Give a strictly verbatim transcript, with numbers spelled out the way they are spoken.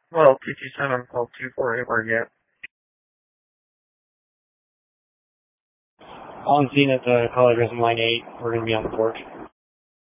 Well, T T seven called two four eight, where you at? On scene at the College Racing Line eight. We're going to be on the porch.